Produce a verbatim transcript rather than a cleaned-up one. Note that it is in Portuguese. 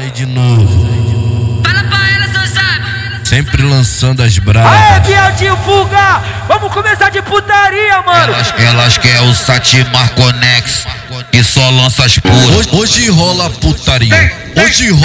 aí de novo. Fala pra ela, só sabe. Sempre lançando as bravas. Aê, Bieltinho Fuga! Vamos começar de putaria, mano! Elas, elas querem o Satimar Conex, que só lança as puras. Hoje, hoje rola putaria. Hoje rola